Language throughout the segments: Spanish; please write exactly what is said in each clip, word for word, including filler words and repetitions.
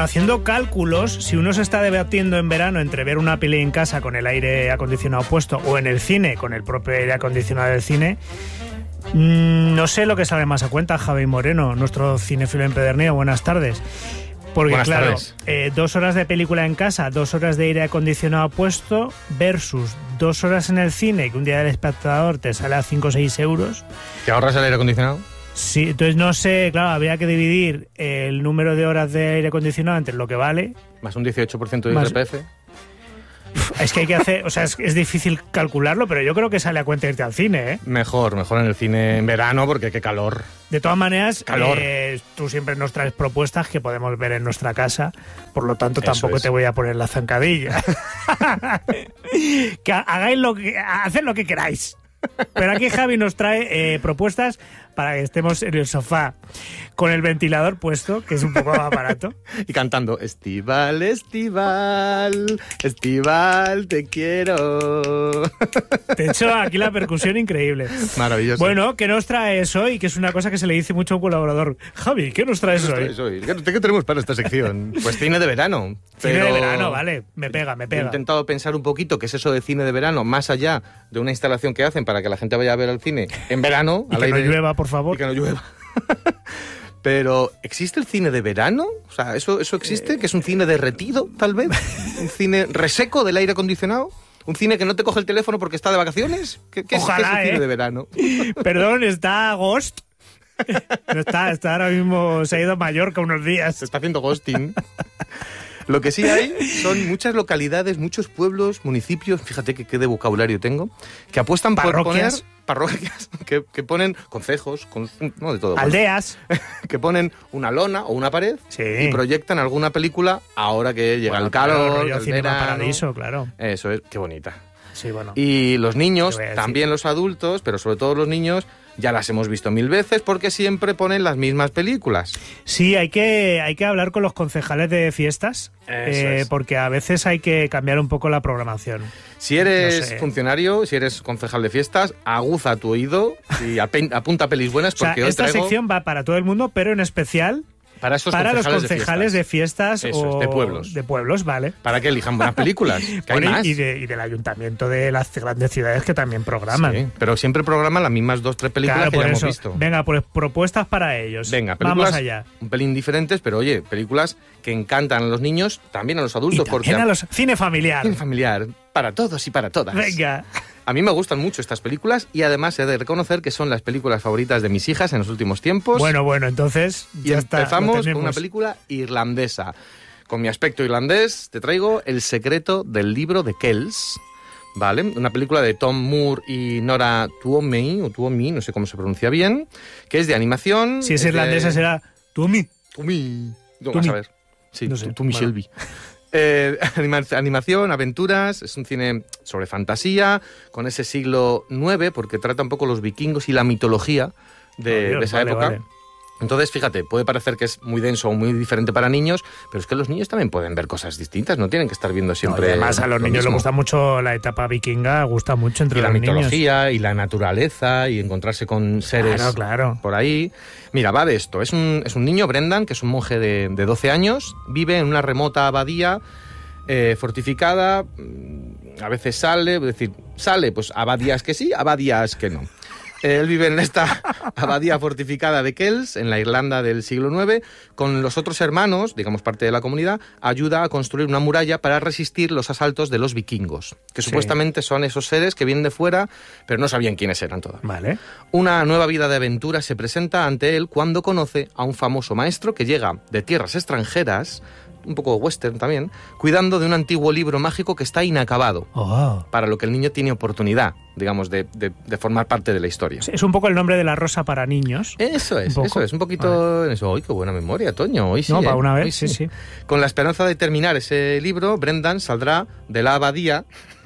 bueno, haciendo cálculos, si uno se está debatiendo en verano entre ver una peli en casa con el aire acondicionado puesto o en el cine con el propio aire acondicionado del cine, mmm, no sé lo que sale más a cuenta, Javi Moreno, nuestro cinéfilo empedernido. Buenas tardes. Porque Buenas claro, tardes. Eh, dos horas de película en casa, dos horas de aire acondicionado puesto versus dos horas en el cine, que un día del espectador te sale a cinco o seis euros. ¿Te ahorras el aire acondicionado? Sí, entonces no sé, claro, habría que dividir el número de horas de aire acondicionado entre lo que vale. Más un dieciocho por ciento de Más- I R P F. Es que hay que hacer, o sea, es, es difícil calcularlo, pero yo creo que sale a cuenta irte al cine, ¿eh? Mejor, mejor en el cine en verano porque qué calor. De todas maneras, Calor. eh, tú siempre nos traes propuestas que podemos ver en nuestra casa, por lo tanto Eso tampoco es. te voy a poner la zancadilla. Que hagáis lo que, haced lo que queráis. Pero aquí Javi nos trae eh, propuestas para que estemos en el sofá con el ventilador puesto, que es un poco más barato. Y cantando, Estival, Estival, Estival, te quiero. De hecho, aquí la percusión increíble. Maravilloso. Bueno, ¿qué nos traes hoy? Que es una cosa que se le dice mucho a un colaborador. Javi, ¿qué nos traes ¿Qué hoy? traes hoy? ¿Qué qué tenemos para esta sección? Pues cine de verano. Cine pero de verano, vale. Me pega, me He pega. intentado pensar un poquito qué es eso de cine de verano, más allá de una instalación que hacen para que la gente vaya a ver al cine en verano. Y al que no aire- llueva, por favor. Y que no llueva. Pero, ¿existe el cine de verano? O sea, ¿eso, eso existe? ¿Que es un cine derretido, tal vez? ¿Un cine reseco del aire acondicionado? ¿Un cine que no te coge el teléfono porque está de vacaciones? ¿Qué, qué es, Ojalá, qué es el cine ¿eh? de verano? Perdón, está Ghost. No está, está ahora mismo, se ha ido a Mallorca unos Se días. está haciendo ghosting. Lo que sí hay son muchas localidades, muchos pueblos, municipios, fíjate que qué de vocabulario tengo, que apuestan por poner Parroquias. parroquias, que, que ponen concejos, con, no de todo, bueno, Aldeas. que ponen una lona o una pared Sí. y proyectan alguna película ahora que llega Bueno, el calor, claro, rollo el Cinema verano. Paradiso, claro. Eso es, qué bonita. Sí, bueno. Y los niños, Te voy a decir. también los adultos, pero sobre todo los niños, ya las hemos visto mil veces porque siempre ponen las mismas películas. Sí, hay que, hay que hablar con los concejales de fiestas, Eso eh, es. porque a veces hay que cambiar un poco la programación. Si eres No sé. funcionario, si eres concejal de fiestas, aguza tu oído y apen- apunta pelis buenas O sea, porque hoy esta traigo sección va para todo el mundo, pero en especial para esos para los concejales, concejales de fiestas, Eso es, o de pueblos. de pueblos, vale. para que elijan buenas películas, que hay Bueno, y- más. y, de- y del ayuntamiento de las grandes ciudades que también programan. Sí, pero siempre programan las mismas dos, tres películas Claro, que por ya hemos eso. visto. Venga, pues propuestas para ellos. Venga, películas Vamos allá. un pelín diferentes, pero oye, películas que encantan a los niños, también a los Y adultos, también porque a los cine familiar. cine familiar, para todos y para todas. Venga. A mí me gustan mucho estas películas y además he de reconocer que son las películas favoritas de mis hijas en los últimos tiempos. Bueno, bueno, entonces y ya está, lo empezamos con tenemos. una película irlandesa. Con mi aspecto irlandés te traigo El secreto del libro de Kells. ¿Vale? Una película de Tom Moore y Nora Tuomey, o Tuomey, no sé cómo se pronuncia bien, que es de animación. Si es de- irlandesa será Tumi. Tuomey. No, Tuomey. vas a ver. Sí, No sé, Tuomey bueno. Shelby. Eh, anima- animación, aventuras, es un cine sobre fantasía, con ese siglo nueve, porque trata un poco los vikingos y la mitología de, Oh, Dios, de esa vale, época. vale. Entonces, fíjate, puede parecer que es muy denso o muy diferente para niños, pero es que los niños también pueden ver cosas distintas, no tienen que estar viendo siempre. No, además, a los lo niños les mismo. gusta mucho la etapa vikinga, gusta mucho entre Y la los niños. mitología y la naturaleza y encontrarse con seres Claro, claro. por ahí. Mira, va de esto. Es un, es un niño, Brendan, que es un monje de, de doce años, vive en una remota abadía eh, fortificada, mm, a veces sale, es decir, sale, pues abadías que sí, abadías que no. Él vive en esta abadía fortificada de Kells, en la Irlanda del siglo nueve. Con los otros hermanos, digamos parte de la comunidad, ayuda a construir una muralla para resistir los asaltos de los vikingos, que Sí. supuestamente son esos seres que vienen de fuera, pero no sabían quiénes eran todavía. Vale. Una nueva vida de aventura se presenta ante él cuando conoce a un famoso maestro que llega de tierras extranjeras, un poco western también, cuidando de un antiguo libro mágico que está inacabado, Oh. para lo que el niño tiene oportunidad, digamos, de, de- de formar parte de la historia. Es un poco el nombre de la rosa para niños. Eso es, Un poco. eso es, un poquito en eso. ¡Ay, qué buena memoria, Toño! Hoy sí, No, ¿eh? para una Hoy vez, sí, sí. Con la esperanza de terminar ese libro, Brendan saldrá de la abadía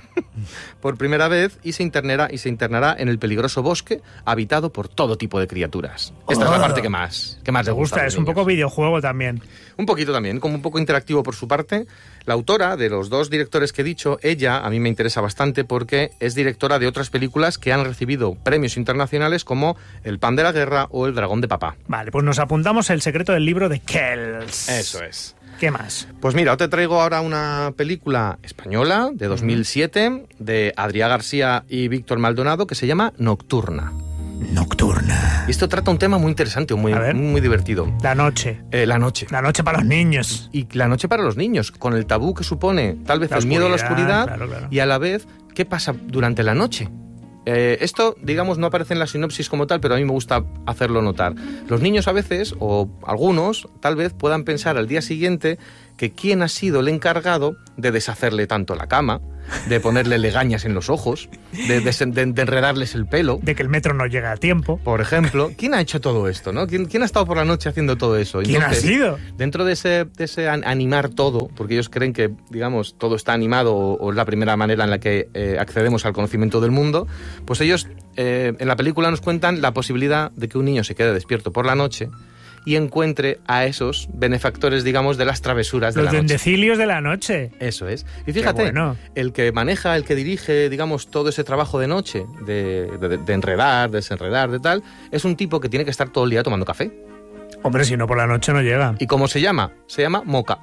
por primera vez y se internará y se internará en el peligroso bosque habitado por todo tipo de criaturas. Esta es la Oh. parte que más, que más Me le gusta. gusta, a los es un niños. poco videojuego también. Un poquito también, como un poco interactivo por su parte. La autora de los dos directores que he dicho, ella a mí me interesa bastante porque es directora de otras películas que han recibido premios internacionales como El pan de la guerra o El dragón de papá. Vale, pues nos apuntamos El secreto del libro de Kells. Eso es. ¿Qué más? Pues mira, te traigo ahora una película española de dos mil siete uh-huh. de Adrià García y Víctor Maldonado que se llama Nocturna. Nocturna. Y esto trata un tema muy interesante, muy, muy, muy divertido. La noche. Eh, la noche. La noche para los niños. Y la noche para los niños, con el tabú que supone tal vez la el miedo a la oscuridad claro, claro. y a la vez qué pasa durante la noche. Eh, esto, digamos, no aparece en la sinopsis como tal, pero a mí me gusta hacerlo notar. Los niños a veces, o algunos, tal vez puedan pensar al día siguiente que quién ha sido el encargado de deshacerle tanto la cama, de ponerle legañas en los ojos, de, de, de, de enredarles el pelo. De que el metro no llega a tiempo. Por ejemplo. ¿Quién ha hecho todo esto, no? ¿Quién, quién ha estado por la noche haciendo todo eso? ¿Quién Entonces, ha sido? Dentro de ese, de ese animar todo, porque ellos creen que, digamos, todo está animado o, o es la primera manera en la que eh, accedemos al conocimiento del mundo, pues ellos eh, en la película nos cuentan la posibilidad de que un niño se quede despierto por la noche y encuentre a esos benefactores, digamos, de las travesuras de Los la noche. Los duendecilios de la noche. Eso es. Y fíjate, bueno. el que maneja, el que dirige, digamos, todo ese trabajo de noche, de, de, de enredar, desenredar, de tal, es un tipo que tiene que estar todo el día tomando café. Hombre, si no por la noche no llega. ¿Y cómo se llama? Se llama Moca.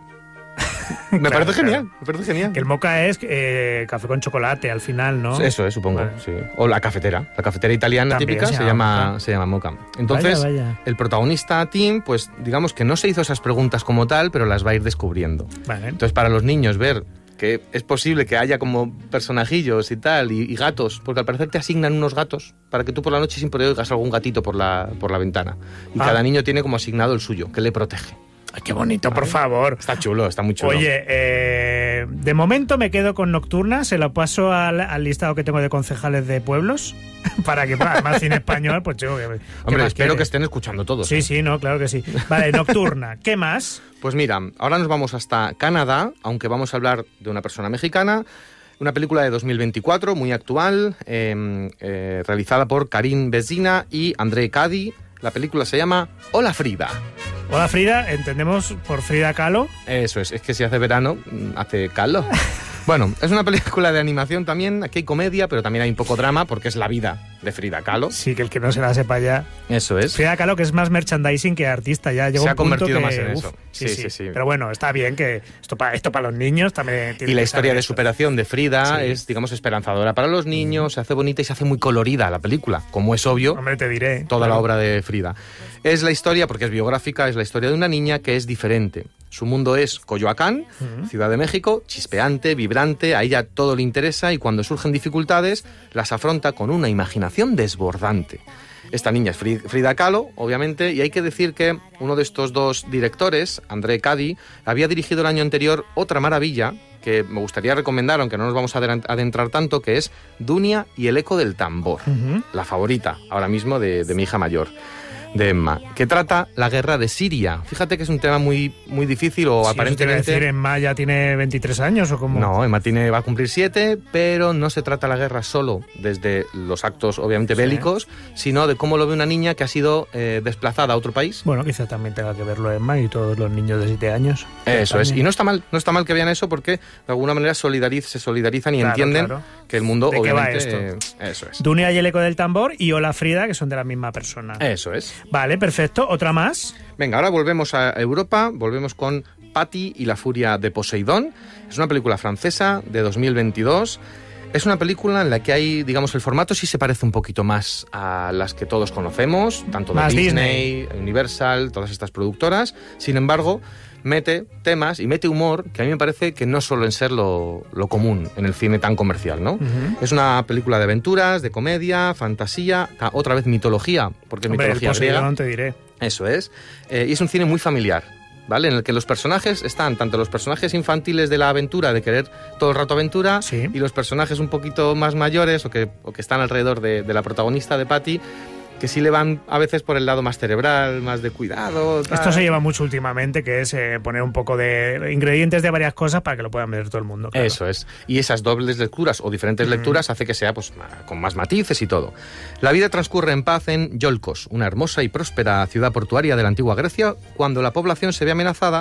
Me claro, parece claro. genial, me parece genial. Que el moca es eh, café con chocolate al final, ¿no? Eso es, supongo, vale. sí. O la cafetera, la cafetera italiana También típica se se llama llama, moca. se llama moca. Entonces, vaya, vaya. el protagonista Tim, pues digamos que no se hizo esas preguntas como tal, pero las va a ir descubriendo. Vale. Entonces, para los niños ver que es posible que haya como personajillos y tal, y, y gatos, porque al parecer te asignan unos gatos para que tú por la noche siempre oigas algún gatito por la, por la ventana. Y ah. cada niño tiene como asignado el suyo, que le protege. Ay, qué bonito, por favor. Está chulo, está muy chulo. Oye, eh, de momento me quedo con Nocturna, se lo paso al, al listado que tengo de concejales de pueblos, para que, además, cine español, pues chico, ¿qué, Hombre, ¿qué más espero quiere? que estén escuchando todos. Sí, ¿eh? sí, no, claro que sí. Vale, Nocturna, ¿qué más? Pues mira, ahora nos vamos hasta Canadá, aunque vamos a hablar de una persona mexicana. Una película de dos mil veinticuatro, muy actual, eh, eh, realizada por Karim Benzina y André Cady. La película se llama Hola Frida. Hola Frida, entendemos por Frida Kahlo. Eso es, es que si hace verano, hace calor. Bueno, es una película de animación también, aquí hay comedia, pero también hay un poco drama, porque es la vida de Frida Kahlo. Sí, que el que no se la sepa ya. Eso es. Frida Kahlo, que es más merchandising que artista, ya llegó se un ha convertido punto más que, en uf, eso. Sí sí, sí, sí, sí. Pero bueno, está bien que esto para esto para los niños también tiene Y la que historia saber de esto. superación de Frida Sí. es, digamos, esperanzadora para los niños, mm. se hace bonita y se hace muy colorida la película, como es obvio. Hombre, te diré. Toda claro. la obra de Frida. Es la historia, porque es biográfica, es la historia de una niña que es diferente. Su mundo es Coyoacán, uh-huh. Ciudad de México, chispeante, vibrante, a ella todo le interesa y cuando surgen dificultades las afronta con una imaginación desbordante. Esta niña es Frida Kahlo, obviamente, y hay que decir que uno de estos dos directores, André Cady, había dirigido el año anterior otra maravilla que me gustaría recomendar, aunque no nos vamos a adentrar tanto, que es Dunia y el eco del tambor, uh-huh. la favorita ahora mismo de, de mi hija mayor, de Emma, que trata la guerra de Siria. Fíjate que es un tema muy, muy difícil o sí, aparentemente... Eso te iba a decir, Emma ya tiene veintitrés años o cómo. No, Emma tiene, va a cumplir siete, pero no se trata la guerra solo desde los actos obviamente bélicos, sí. sino de cómo lo ve una niña que ha sido eh, desplazada a otro país. Bueno, quizá también tenga que verlo Emma y todos los niños de siete años. Eso es, y no está mal, no está mal que vean eso porque de alguna manera solidariz, se solidarizan y claro, entienden claro. que el mundo ¿De obviamente... qué va esto? Eh, eso es. Dunia y el eco del tambor y Hola Frida, que son de la misma persona. Eso es. Vale, perfecto. ¿Otra más? Venga, ahora volvemos a Europa, volvemos con Patty y la furia de Poseidón. Es una película francesa de dos mil veintidós. Es una película en la que hay, digamos, el formato sí se parece un poquito más a las que todos conocemos, tanto de más Disney, Disney, Universal, todas estas productoras. Sin embargo, mete temas y mete humor que a mí me parece que no suelen ser lo, lo común en el cine tan comercial, ¿no? Uh-huh. Es una película de aventuras, de comedia, fantasía, otra vez mitología, porque es Hombre, mitología el Poseidón, griega. te diré. Eso es. Eh, y es un cine muy familiar, ¿vale? En el que los personajes están, tanto los personajes infantiles de la aventura, de querer todo el rato aventura, sí. y los personajes un poquito más mayores o que, o que están alrededor de, de la protagonista de Patty, que sí le van a veces por el lado más cerebral, más de cuidado. Tal. Esto se lleva mucho últimamente, que es eh, poner un poco de ingredientes de varias cosas para que lo puedan ver todo el mundo. Claro. Eso es. Y esas dobles lecturas o diferentes mm. lecturas hace que sea pues con más matices y todo. La vida transcurre en paz en Iolcos, una hermosa y próspera ciudad portuaria de la antigua Grecia, cuando la población se ve amenazada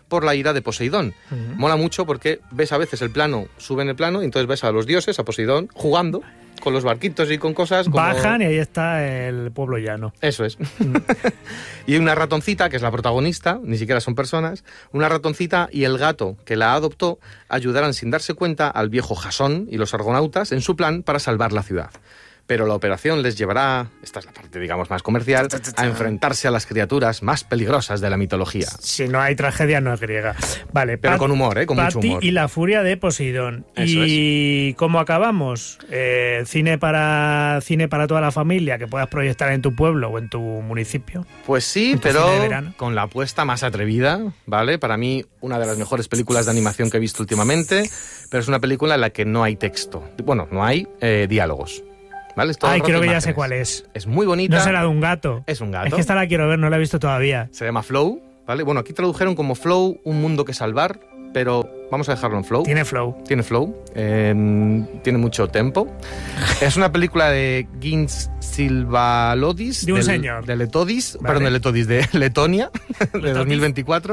por la ira de Poseidón. Uh-huh. Mola mucho porque ves a veces el plano, sube en el plano, y entonces ves a los dioses, a Poseidón, jugando con los barquitos y con cosas como... Bajan y ahí está el pueblo llano. Eso es. Mm. Y una ratoncita, que es la protagonista, ni siquiera son personas, una ratoncita y el gato que la adoptó ayudarán sin darse cuenta al viejo Jasón y los argonautas en su plan para salvar la ciudad. Pero la operación les llevará, esta es la parte, digamos, más comercial, a enfrentarse a las criaturas más peligrosas de la mitología. Si no hay tragedia, no es griega. Vale, pero Pat, con humor, ¿eh? Con Patty mucho humor. Y la furia de Poseidón. Eso ¿Y es. cómo acabamos? Eh, cine para cine para toda la familia que puedas proyectar en tu pueblo o en tu municipio. Pues sí, pero con la apuesta más atrevida, ¿vale? Para mí, una de las mejores películas de animación que he visto últimamente, pero es una película en la que no hay texto. Bueno, no hay eh, diálogos. ¿Vale? Ay, creo que imágenes. Ya sé cuál es. Es muy bonita. No será de un gato. Es un gato. Es que esta la quiero ver, no la he visto todavía. Se llama Flow, ¿vale? Bueno, aquí tradujeron como Flow, un mundo que salvar, pero vamos a dejarlo en Flow. Tiene flow. Tiene flow. Eh, tiene mucho tempo. Es una película de Gins Silvalodis. De un del, señor. De Letodis, vale. perdón, de Letodis, de Letonia, de dos mil veinticuatro.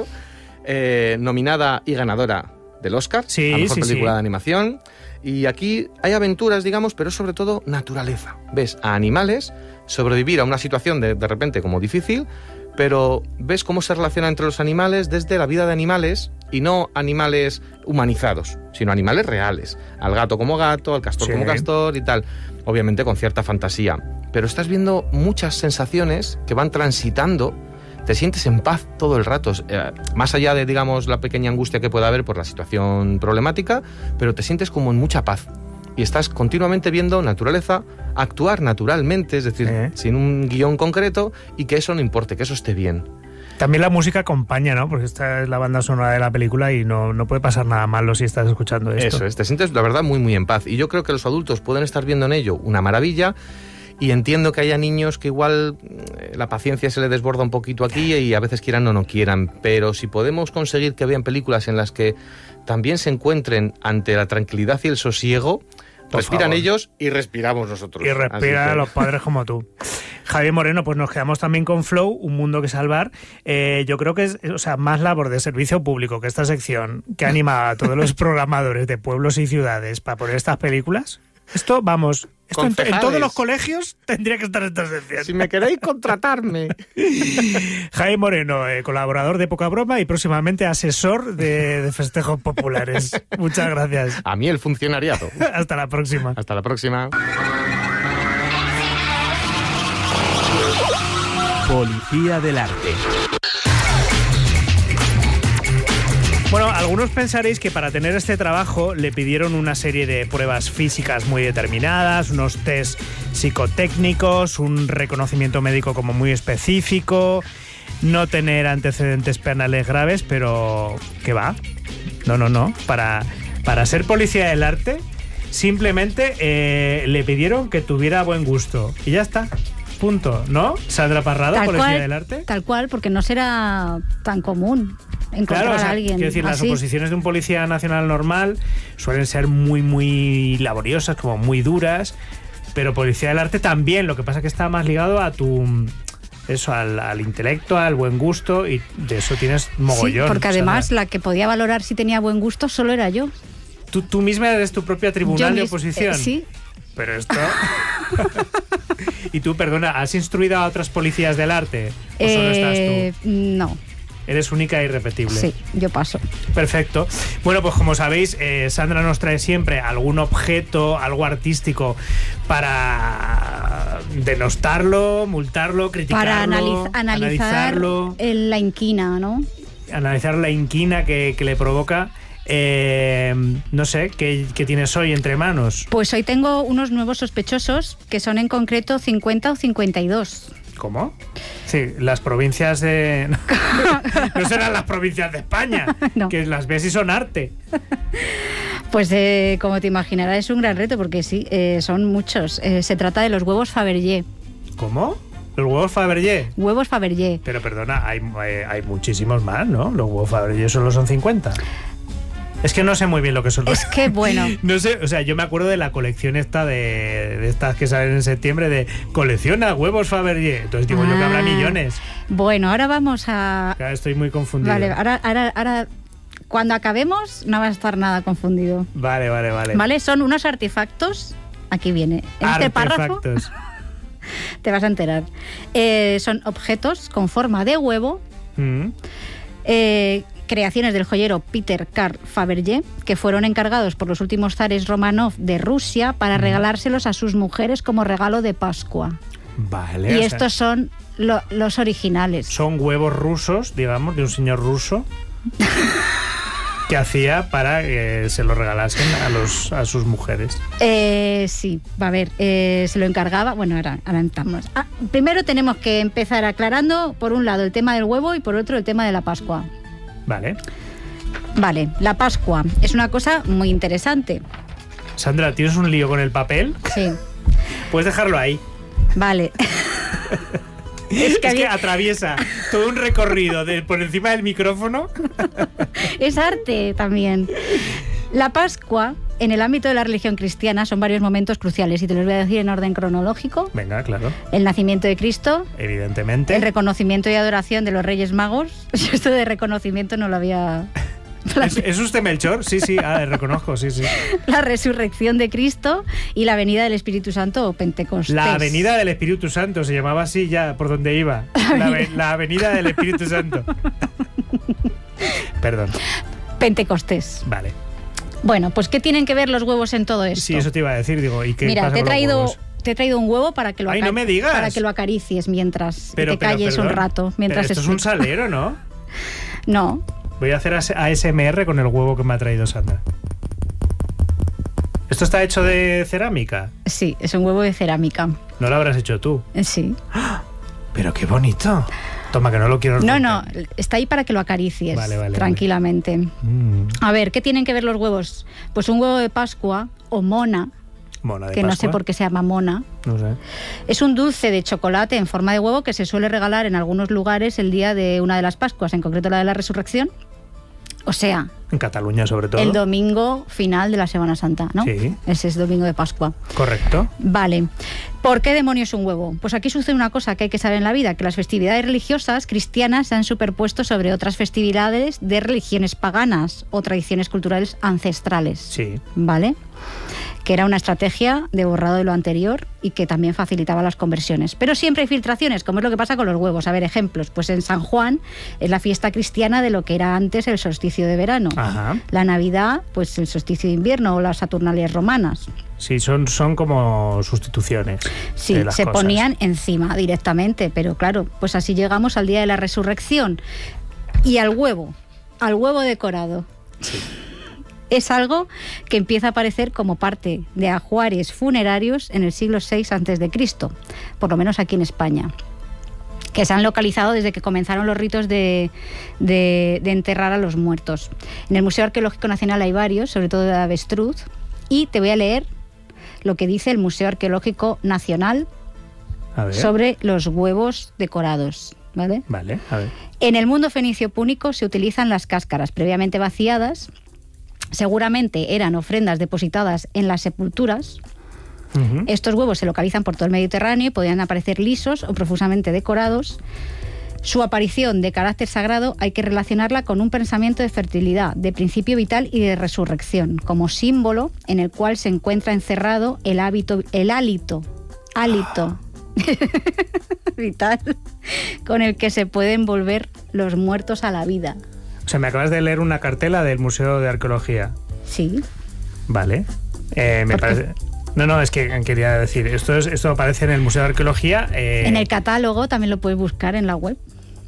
Eh, nominada y ganadora del Oscar sí, a mejor sí, película sí. de animación. Y aquí hay aventuras, digamos, pero sobre todo naturaleza. Ves a animales sobrevivir a una situación de, de repente como difícil, pero ves cómo se relaciona entre los animales desde la vida de animales y no animales humanizados, sino animales reales. Al gato como gato, al castor sí. como castor y tal. Obviamente con cierta fantasía. Pero estás viendo muchas sensaciones que van transitando. Te sientes en paz todo el rato, eh, más allá de, digamos, la pequeña angustia que pueda haber por la situación problemática, pero te sientes como en mucha paz. Y estás continuamente viendo naturaleza actuar naturalmente, es decir, ¿Eh? sin un guión concreto, y que eso no importe, que eso esté bien. También la música acompaña, ¿no? Porque esta es la banda sonora de la película y no, no puede pasar nada malo si estás escuchando esto. Eso es, te sientes, la verdad, muy, muy en paz. Y yo creo que los adultos pueden estar viendo en ello una maravilla. Y entiendo que haya niños que igual la paciencia se les desborda un poquito aquí y a veces quieran o no quieran, pero si podemos conseguir que vean películas en las que también se encuentren ante la tranquilidad y el sosiego, por respiran favor. Ellos y respiramos nosotros. Y respiran que... los padres como tú. Javier Moreno, pues nos quedamos también con Flow, Un mundo que salvar. Eh, yo creo que es, o sea, más labor de servicio público que esta sección que anima a todos los programadores de pueblos y ciudades para poner estas películas. Esto, vamos, esto en, en todos los colegios tendría que estar en esta sección. Si me queréis contratarme. Jaime Moreno, eh, colaborador de Poca Broma y próximamente asesor de, de festejos populares. Muchas gracias. A mí el funcionariado. Hasta la próxima. Hasta la próxima. Policía del arte. Bueno, algunos pensaréis que para tener este trabajo le pidieron una serie de pruebas físicas muy determinadas, unos test psicotécnicos, un reconocimiento médico como muy específico, no tener antecedentes penales graves, pero ¿qué va? No, no, no. Para, para ser policía del arte, simplemente eh, le pidieron que tuviera buen gusto. Y ya está. Punto, ¿no? Sandra Parrado, tal policía cual, del arte. Tal cual, porque no será tan común encontrar claro, o sea, a alguien quiero decir, así. Las oposiciones de un policía nacional normal suelen ser muy, muy laboriosas, como muy duras, pero policía del arte también, lo que pasa es que está más ligado a tu... Eso, al, al intelecto, al buen gusto, y de eso tienes mogollón. Sí, porque además Sandra. La que podía valorar si tenía buen gusto solo era yo. ¿Tú, tú misma eres tu propia tribunal Yo de mis, oposición? Eh, sí. Pero esto... Y tú, perdona, ¿has instruido a otras policías del arte? ¿O eh, solo estás tú? No. Eres única e irrepetible. Sí, yo paso. Perfecto. Bueno, pues como sabéis, eh, Sandra nos trae siempre algún objeto, algo artístico para denostarlo, multarlo, criticarlo, para analiz- analizar analizarlo, el, la inquina, ¿no? Analizar la inquina que, que le provoca. Eh, no sé, ¿qué, ¿qué tienes hoy entre manos? Pues hoy tengo unos nuevos sospechosos que son en concreto cincuenta o cincuenta y dos. ¿Cómo? Sí, las provincias de... No serán las provincias de España, no. Que las ves y son arte. Pues eh, como te imaginarás es un gran reto porque sí, eh, son muchos. Eh, se trata de los huevos Fabergé. ¿Cómo? ¿Los huevos Fabergé? Huevos Fabergé. Pero perdona, hay, hay, hay muchísimos más, ¿no? Los huevos Fabergé solo son cincuenta. Es que no sé muy bien lo que son los... Es que, bueno... No sé, o sea, yo me acuerdo de la colección esta de, de estas que salen en septiembre de colecciona huevos Fabergé. Entonces digo ah, yo que habrá millones. Bueno, ahora vamos a... Claro, estoy muy confundido. Vale, ahora, ahora, ahora... Cuando acabemos no va a estar nada confundido. Vale, vale, vale. Vale, son unos artefactos... Aquí viene. En este párrafo te vas a enterar. Eh, son objetos con forma de huevo, mm. eh, creaciones del joyero Peter Karl Fabergé, que fueron encargados por los últimos zares Romanov de Rusia para mm. regalárselos a sus mujeres como regalo de Pascua. Vale. Y estos sea, son lo, los originales. Son huevos rusos, digamos, de un señor ruso. que hacía para que se lo regalasen a los a sus mujeres. Eh, sí, va a ver, eh, se lo encargaba. Bueno, ahora, ahora estamos. Ah, primero tenemos que empezar aclarando, por un lado, el tema del huevo y por otro, el tema de la Pascua. Vale. Vale, la Pascua es una cosa muy interesante. Sandra, ¿tienes un lío con el papel? Sí. Puedes dejarlo ahí. Vale. Es que, es que atraviesa todo un recorrido de, por encima del micrófono. Es arte también. La Pascua, en el ámbito de la religión cristiana, son varios momentos cruciales y te los voy a decir en orden cronológico. Venga, claro. El nacimiento de Cristo. Evidentemente. El reconocimiento y adoración de los Reyes Magos. Esto de reconocimiento no lo había... ¿Es, ¿Es usted Melchor? Sí, sí, ah, reconozco, sí, sí. La resurrección de Cristo y la venida del Espíritu Santo o Pentecostés. La venida del Espíritu Santo, se llamaba así ya por donde iba. La, la avenida del Espíritu Santo. Perdón. Pentecostés. Vale. Bueno, pues ¿qué tienen que ver los huevos en todo esto? Sí, eso te iba a decir, digo, ¿y qué Mira, pasa te he con traído... los huevos? Te he traído un huevo para que lo, Ay, no me digas. Para que lo acaricies mientras pero, te pero, calles perdón, un rato. Mientras pero esto escuchas. es un salero, ¿no? No. Voy a hacer A S M R con el huevo que me ha traído Sandra. ¿Esto está hecho de cerámica? Sí, es un huevo de cerámica. ¿No lo habrás hecho tú? Sí. ¡Ah! Pero qué bonito. Toma, que no lo quiero romper. No, no, está ahí para que lo acaricies vale, vale, tranquilamente. Vale. Mm. A ver, ¿qué tienen que ver los huevos? Pues un huevo de Pascua o mona, mona de que Pascua. No sé por qué se llama mona. No sé. Es un dulce de chocolate en forma de huevo que se suele regalar en algunos lugares el día de una de las Pascuas, en concreto la de la Resurrección. O sea... En Cataluña, sobre todo. El domingo final de la Semana Santa, ¿no? Sí. Ese es domingo de Pascua. Correcto. Vale. ¿Por qué demonios un huevo? Pues aquí sucede una cosa que hay que saber en la vida, que las festividades religiosas cristianas se han superpuesto sobre otras festividades de religiones paganas o tradiciones culturales ancestrales. Sí. ¿Vale? Que era una estrategia de borrado de lo anterior y que también facilitaba las conversiones. Pero siempre hay filtraciones, como es lo que pasa con los huevos. A ver, ejemplos. Pues en San Juan es la fiesta cristiana de lo que era antes el solsticio de verano. Ajá. La Navidad, pues el solsticio de invierno o las Saturnalias romanas. Sí, son, son como sustituciones. Sí, de las se cosas. ponían encima directamente, pero claro, pues así llegamos al día de la resurrección. Y al huevo, al huevo decorado. Sí. Es algo que empieza a aparecer como parte de ajuares funerarios en el siglo seis antes de Cristo, por lo menos aquí en España, que se han localizado desde que comenzaron los ritos de, de, de enterrar a los muertos. En el Museo Arqueológico Nacional hay varios, sobre todo de avestruz, y te voy a leer lo que dice el Museo Arqueológico Nacional a ver. sobre los huevos decorados. ¿Vale? Vale, a ver. En el mundo fenicio púnico se utilizan las cáscaras previamente vaciadas. Seguramente eran ofrendas depositadas en las sepulturas. Uh-huh. Estos huevos se localizan por todo el Mediterráneo y podían aparecer lisos o profusamente decorados. Su aparición de carácter sagrado hay que relacionarla con un pensamiento de fertilidad, de principio vital y de resurrección, como símbolo en el cual se encuentra encerrado el hábito, el hálito, hálito vital con el que se pueden volver los muertos a la vida. O sea, me acabas de leer una cartela del Museo de Arqueología. Sí. Vale. Eh, me parece... No, no, es que quería decir, esto, es, esto aparece en el Museo de Arqueología. Eh... En el catálogo también lo puedes buscar en la web.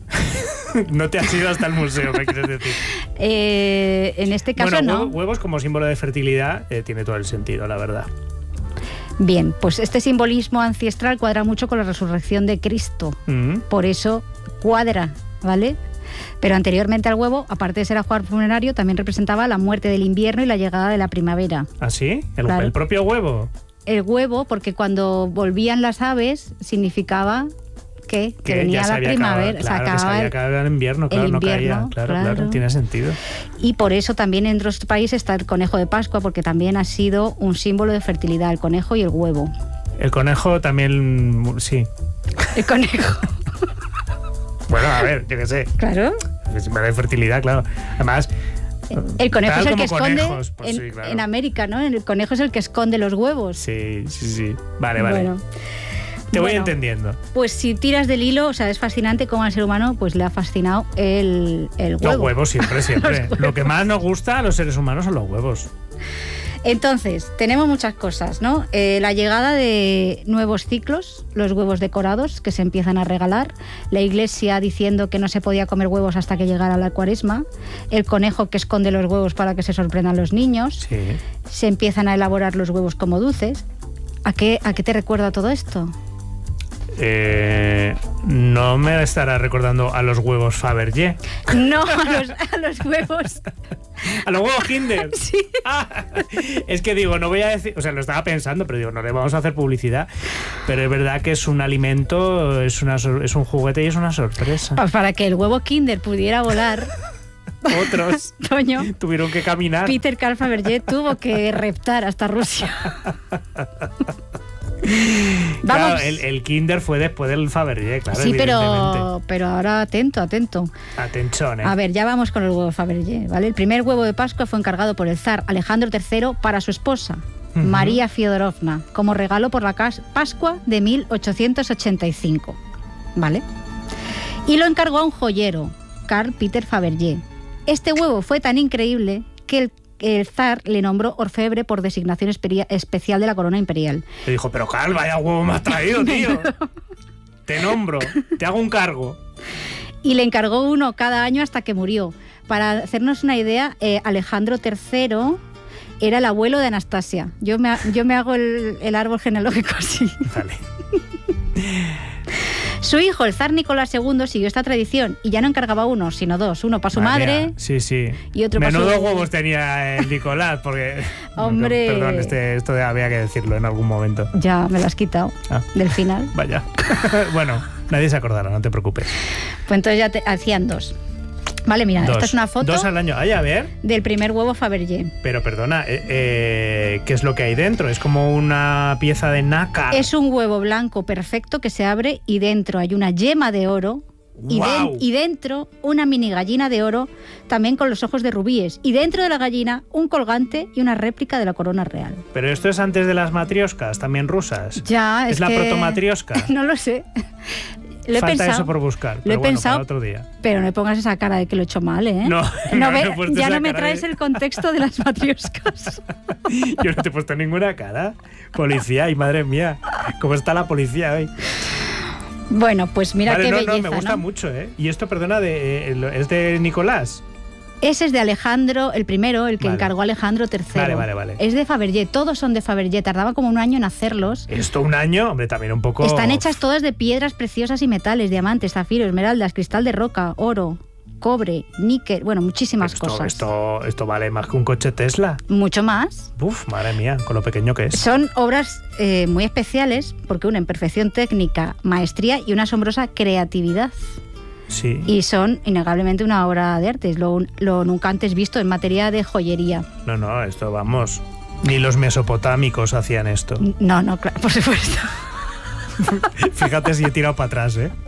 No te has ido hasta el museo, ¿qué quieres decir? Eh, en este caso bueno, no. Huevos como símbolo de fertilidad eh, tiene todo el sentido, la verdad. Bien, pues este simbolismo ancestral cuadra mucho con la resurrección de Cristo. Mm-hmm. Por eso cuadra, ¿vale? Pero anteriormente al huevo, aparte de ser ajuar funerario, también representaba la muerte del invierno y la llegada de la primavera. ¿Ah, sí? ¿El, claro. el propio huevo? El huevo, porque cuando volvían las aves significaba ¿Qué? Que Que venía ya la se había primavera, acabado, se claro, que se acababa había el- acabado el invierno, claro, el no caía. invierno, Claro, claro, claro. tiene sentido. Y por eso también en otros países está el conejo de Pascua, porque también ha sido un símbolo de fertilidad, el conejo y el huevo. El conejo también, sí. El conejo. Bueno, a ver, yo qué sé. Claro. Símbolo de fertilidad, claro. Además, El conejo tal es el como que esconde conejos, pues en, sí, claro. en América, ¿no? El conejo es el que esconde los huevos. sí, sí, sí. Vale, vale. Bueno. Te voy Bueno, entendiendo. Pues si tiras del hilo, o sea, es fascinante cómo al ser humano pues le ha fascinado el, el huevo. Los huevos siempre, siempre. Los Lo que más nos gusta a los seres humanos son los huevos. Entonces, tenemos muchas cosas, ¿no? Eh, la llegada de nuevos ciclos, los huevos decorados que se empiezan a regalar, la iglesia diciendo que no se podía comer huevos hasta que llegara la cuaresma, el conejo que esconde los huevos para que se sorprendan los niños, Sí. se empiezan a elaborar los huevos como dulces. ¿A qué, a qué te recuerda todo esto? Eh, no me estará recordando a los huevos Fabergé. No, a los, a los huevos. A los huevos Kinder. Sí. Ah, es que digo, no voy a decir, o sea, lo estaba pensando, pero digo, no le vamos a hacer publicidad. Pero es verdad que es un alimento, es, una, sor- es un juguete y es una sorpresa. Pa- Para que el huevo Kinder pudiera volar, Otros Toño, tuvieron que caminar. Peter Carl Fabergé tuvo que reptar hasta Rusia. Claro, Vamos. el, el Kinder fue después del Fabergé, claro, Sí, evidentemente. pero, pero ahora atento, atento. Atención, ¿eh? A ver, ya vamos con el huevo Fabergé, ¿vale? El primer huevo de Pascua fue encargado por el zar Alejandro tercero para su esposa, Ujú. María Fiodorovna, como regalo por la cas- Pascua de mil ochocientos ochenta y cinco, ¿vale? Y lo encargó a un joyero, Carl Peter Fabergé. Este huevo fue tan increíble que el, el zar le nombró orfebre por designación esperia- especial de la corona imperial. Le dijo, pero Carl, vaya huevo me has traído, tío. Te nombro, te hago un cargo. Y le encargó uno cada año hasta que murió. Para hacernos una idea, eh, Alejandro tercero era el abuelo de Anastasia. Yo me, yo me hago el, el árbol genealógico así. Vale. Su hijo, el zar Nicolás segundo, siguió esta tradición y ya no encargaba uno, sino dos. Uno para su Madre madre. mía, sí, sí. y otro para Menudos su- huevos tenía el Nicolás, porque... Hombre. Perdón, este, esto de- había que decirlo en algún momento. Ya me lo has quitado Ah. del final. Vaya. Bueno, nadie se acordará, no te preocupes. Pues entonces ya te- hacían dos. Vale, mira, Dos. esta es una foto Dos al año. Ay, a ver. del primer huevo Fabergé. Pero perdona, eh, eh, ¿qué es lo que hay dentro? Es como una pieza de nácar. Es un huevo blanco perfecto que se abre y dentro hay una yema de oro. Y, ¡Guau! den- y dentro una mini gallina de oro, también con los ojos de rubíes. Y dentro de la gallina un colgante y una réplica de la corona real. Pero esto es antes de las matrioscas, también rusas. Ya, ¿Es es, la que... protomatriosca? No lo sé. Lo he Falta pensado, eso por buscar. Lo Pero he bueno, pensado, para otro día. pero no me pongas esa cara de que lo he hecho mal, ¿eh? No, No no, ve- no he puesto ya esa no me cara traes de- el contexto de las matrioscas. Yo no te he puesto ninguna cara. Policía, y madre mía, ¿cómo está la policía hoy? Bueno, pues mira Vale, qué no, belleza, no, me gusta ¿no? mucho, ¿eh? Y esto, perdona, de, eh, ¿es de Nicolás? Ese es de Alejandro, el primero, el que Vale. encargó Alejandro tercero. Vale, vale, vale. Es de Fabergé, todos son de Fabergé, tardaba como un año en hacerlos. Esto un año, hombre, también un poco... Están hechas todas de piedras preciosas y metales, diamantes, zafiro, esmeraldas, cristal de roca, oro, cobre, níquel, bueno, muchísimas esto, cosas. Esto, esto vale más que un coche Tesla. Mucho más. Uf, madre mía, con lo pequeño que es. Son obras eh, muy especiales porque unen perfección técnica, maestría y una asombrosa creatividad. Sí. Y son innegablemente una obra de arte, es lo, lo nunca antes visto en materia de joyería. No, no, esto vamos. Ni los mesopotámicos hacían esto. No, no, claro, por supuesto. Fíjate si he tirado para atrás, ¿eh?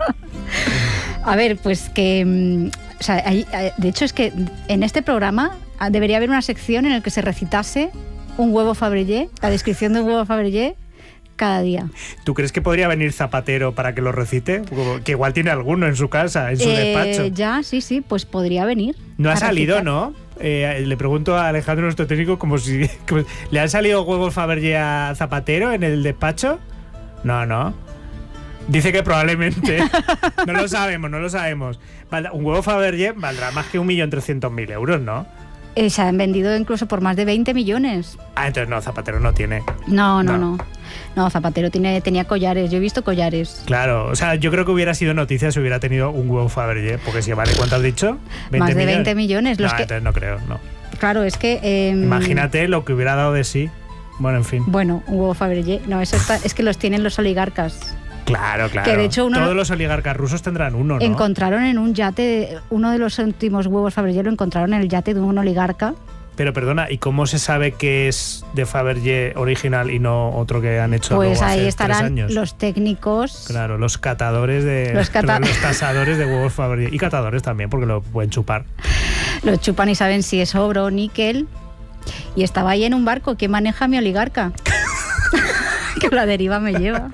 A ver, pues que... mm, o sea, hay- hay- de hecho es que en este programa ah, debería haber una sección en la que se recitase un huevo Fabergé, la descripción de un huevo Fabergé cada día. ¿Tú crees que podría venir Zapatero para que lo recite? Como que igual tiene alguno en su casa, en su Eh, despacho. ya, sí, sí, pues podría venir. No ha a salido, recitar. ¿no? Eh, le pregunto a Alejandro, nuestro técnico, como si... como- ¿le han salido huevos Fabergé a Zapatero en el despacho? No, no. Dice que probablemente. No lo sabemos, no lo sabemos. Valdrá- Un huevo Fabergé valdrá más que un millón trescientos mil euros, ¿no? Eh, se han vendido incluso por más de veinte millones. Ah, entonces no, Zapatero no tiene. No, no, No. no. No, Zapatero tiene, tenía collares. Yo he visto collares. Claro, o sea, yo creo que hubiera sido noticia si hubiera tenido un huevo Fabergé, porque si vale, ¿cuánto has dicho? Más de veinte millones. Los no, que, entonces no creo, no. claro, es que... eh, Imagínate lo que hubiera dado de sí. Bueno, en fin. Bueno, un huevo Fabergé. No, eso está, es que los tienen los oligarcas. Claro, claro. Que de hecho uno Todos los oligarcas rusos tendrán uno, ¿no? Encontraron en un yate, uno de los últimos huevos Fabergé lo encontraron en el yate de un oligarca. Pero perdona, ¿y cómo se sabe que es de Fabergé original y no otro que han hecho Pues luego ahí hace estarán tres años? los técnicos. Claro, los catadores de... Los cata- perdón, los tasadores de huevos Fabergé. Y catadores también, porque lo pueden chupar. Lo chupan y saben si es oro o níquel. Y estaba ahí en un barco. ¿Quién maneja a mi oligarca? Que la deriva me lleva.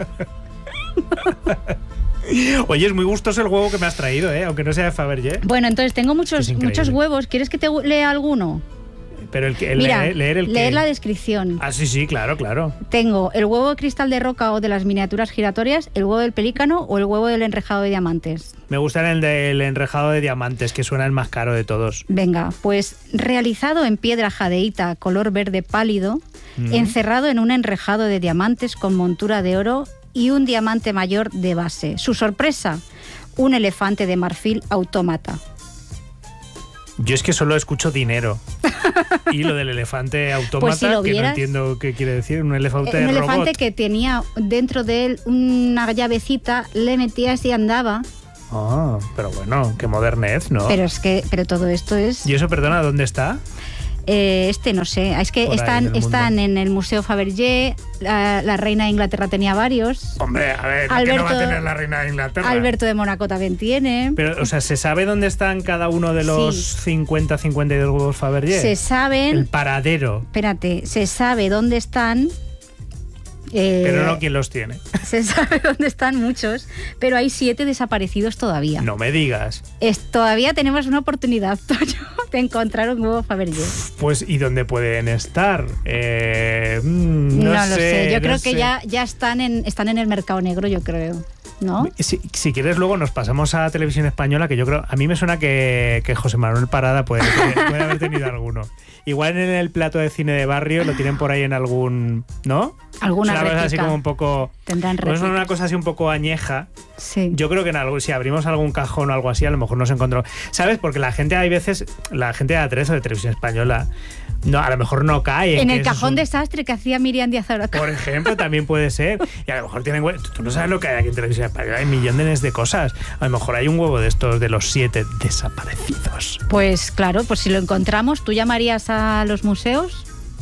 Oye, es muy gustoso el huevo que me has traído, ¿eh? Aunque no sea de Fabergé. Bueno, entonces tengo muchos, Es increíble. muchos huevos. ¿Quieres que te lea alguno? Pero el que el Mira, leer, leer el leer qué. la descripción. Ah, sí, sí, claro, claro. Tengo el huevo de cristal de roca o de las miniaturas giratorias, el huevo del pelícano o el huevo del enrejado de diamantes. Me gusta el del enrejado de diamantes, que suena el más caro de todos. Venga, pues realizado en piedra jadeíta color verde pálido, Mm. encerrado en un enrejado de diamantes con montura de oro y un diamante mayor de base. Su sorpresa, un elefante de marfil autómata. Yo es que solo escucho dinero. Y lo del elefante autómata, Pues si lo que no vieras- entiendo qué quiere decir, un elefante Un robot. elefante que tenía dentro de él una llavecita, le metías y andaba. Ah, pero bueno, qué modernez, ¿no? Pero es que, pero todo esto es... ¿Y eso, perdona, dónde está? Eh, este no sé, es que Por ahí, están, en el están mundo. en el Museo Fabergé, la, la reina de Inglaterra tenía varios, Hombre, a ver, ¿qué no Alberto- va a tener la reina de Inglaterra? Alberto de Mónaco también tiene. Pero, o sea, ¿se sabe dónde están cada uno de los Sí. cincuenta, cincuenta y dos huevos Fabergé? Se saben, El paradero. espérate, se sabe dónde están. eh, Pero no quién los tiene. Se sabe dónde están muchos, pero hay siete desaparecidos todavía. No me digas. Es, todavía tenemos una oportunidad, Toño, de encontrar un huevo Fabergé. Pues, ¿y dónde pueden estar? Eh, mm, No, no, lo sé, yo no creo que sé. ya, ya están, en, están en el mercado negro, yo creo, ¿no? Si, si quieres, luego nos pasamos a Televisión Española, que yo creo, a mí me suena que, que José Manuel Parada puede, puede haber tenido alguno. Igual en el plato de cine de barrio lo tienen por ahí en algún, ¿no? Alguna Es una cosa así réplica. como un poco... Tendrán Pues es réplica. una cosa así un poco añeja. Sí. Yo creo que en algo, si abrimos algún cajón o algo así, a lo mejor nos encontramos. ¿Sabes? Porque la gente, hay veces, la gente de A tres o de Televisión Española, no, a lo mejor no cae. En que el eso es cajón un- desastre que hacía Miriam Díaz Oroca. Por ejemplo, también puede ser. Y a lo mejor tienen hue- Tú no sabes lo que hay aquí en Televisión Española. Hay millones de cosas. A lo mejor hay un huevo de estos de los siete desaparecidos. Pues claro, pues si lo encontramos, ¿tú llamarías a los museos?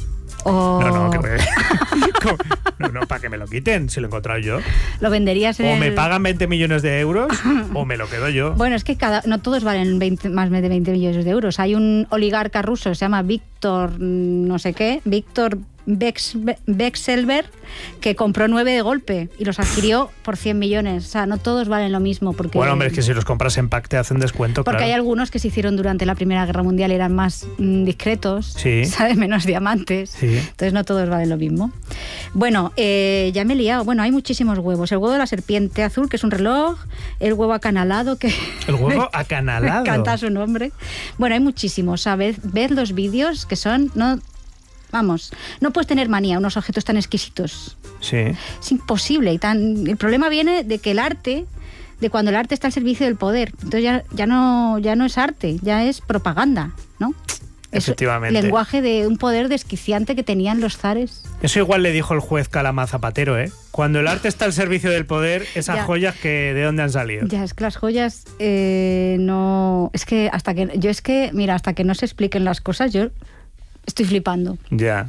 O No, no, que me... ¿Cómo? No, no, para que me lo quiten, si lo he encontrado yo. lo venderías en O me el- pagan veinte millones de euros o me lo quedo yo. Bueno, es que cada, no todos valen veinte, más de veinte millones de euros. Hay un oligarca ruso, se llama Víctor, mm, no sé qué, Víctor Bex- Vexelberg, que compró nueve de golpe y los adquirió por cien millones. O sea, no todos valen lo mismo. Porque, Bueno, hombre, es que si los compras en pack te hacen descuento, porque claro. hay algunos que se hicieron durante la Primera Guerra Mundial, eran más mm, discretos, Sí. ¿sabes? Menos diamantes. Sí. Entonces no todos valen lo mismo. Bueno, eh, ya me he liado. Bueno, hay muchísimos huevos. El huevo de la serpiente azul, que es un reloj. El huevo acanalado, que... El huevo Me acanalado. encanta su nombre. Bueno, hay muchísimos. ¿Sabes? Ved los vídeos que son... no Vamos, no puedes tener manía a unos objetos tan exquisitos. Sí. Es imposible. Y tan, el problema viene de que el arte, de cuando el arte está al servicio del poder. Entonces ya, ya, no, ya no es arte, ya es propaganda, ¿no? Es Efectivamente. lenguaje de un poder desquiciante que tenían los zares. Eso igual le dijo el juez Calama Zapatero, ¿eh? Cuando el arte está al servicio del poder, esas Ya. joyas que de dónde han salido. Ya, es que las joyas eh, no... Es que hasta que... Yo es que, mira, hasta que no se expliquen las cosas, yo estoy flipando. Ya.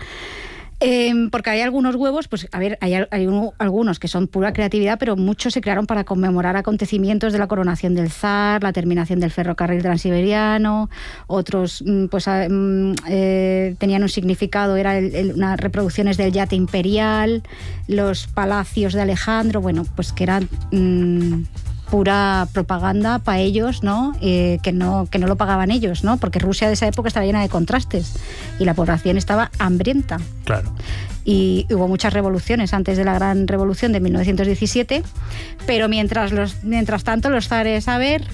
Eh, porque hay algunos huevos, pues a ver, hay, hay un- algunos que son pura creatividad, pero muchos se crearon para conmemorar acontecimientos de la coronación del zar, la terminación del ferrocarril transiberiano, otros mm, pues ah, mm, eh, tenían un significado, era el- el- unas reproducciones del yate imperial, los palacios de Alejandro, bueno, pues que eran... mm, pura propaganda para ellos, ¿no? Eh, que no que no lo pagaban ellos, ¿no? Porque Rusia de esa época estaba llena de contrastes y la población estaba hambrienta. Claro. Y hubo muchas revoluciones antes de la gran revolución de mil novecientos diecisiete, pero mientras los mientras tanto los zares, a ver,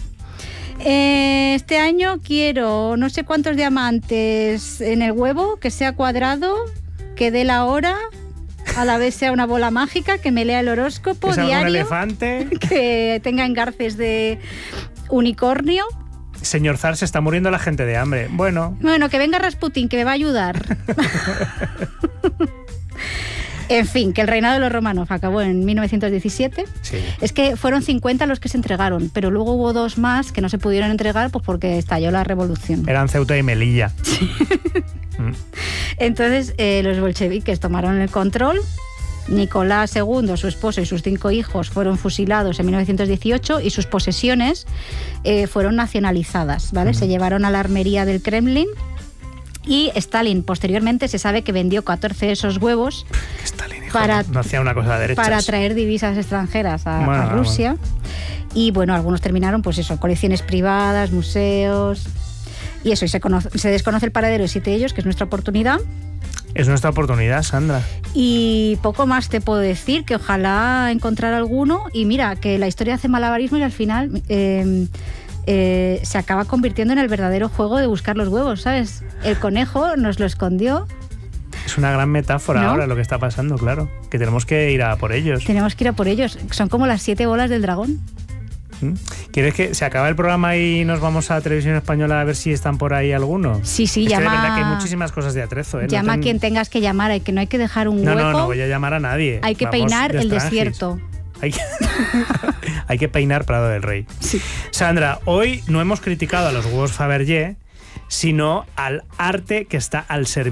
eh, este año quiero no sé cuántos diamantes en el huevo, que sea cuadrado, que dé la hora, a la vez sea una bola mágica, que me lea el horóscopo ¿Que salga un diario, elefante? que tenga engarces de unicornio. Señor Zar, se está muriendo la gente de hambre. Bueno, Bueno, que venga Rasputín, que me va a ayudar. En fin, que el reinado de los Romanov acabó en mil novecientos diecisiete. Sí. Es que fueron cincuenta los que se entregaron, pero luego hubo dos más que no se pudieron entregar pues porque estalló la revolución. Eran Ceuta y Melilla. mm. Entonces eh, los bolcheviques tomaron el control. Nicolás segundo, su esposo y sus cinco hijos fueron fusilados en mil novecientos dieciocho y sus posesiones eh, fueron nacionalizadas, ¿vale? Mm. Se llevaron a la armería del Kremlin. Y Stalin posteriormente se sabe que vendió catorce de esos huevos Stalin, hijo, para, no hacía una cosa de derechas. para traer divisas extranjeras a, bueno, a Rusia. Bueno. Y bueno, algunos terminaron, pues eso, colecciones privadas, museos. Y eso, y se, conoce, se desconoce el paradero de siete de ellos, que es nuestra oportunidad. Es nuestra oportunidad, Sandra. Y poco más te puedo decir, que ojalá encontrar alguno. Y mira, que la historia hace malabarismo y al final... Eh, Eh, se acaba convirtiendo en el verdadero juego de buscar los huevos, ¿sabes? El conejo nos lo escondió. Es una gran metáfora, ¿no? Ahora lo que está pasando, claro. Que tenemos que ir a por ellos. Tenemos que ir a por ellos. Son como las siete bolas del dragón. ¿Quieres que se acabe el programa y nos vamos a Televisión Española a ver si están por ahí algunos? Sí, sí, es llama... Que de verdad que hay muchísimas cosas de atrezo, ¿eh? Llama no ten... a quien tengas que llamar, hay que, no hay que dejar un no, hueco. No, no, no voy a llamar a nadie. Hay que vamos peinar de el extranjis. desierto. Hay que... Hay que peinar Prado del Rey. Sí. Sandra, hoy no hemos criticado a los huevos Fabergé, sino al arte que está al servicio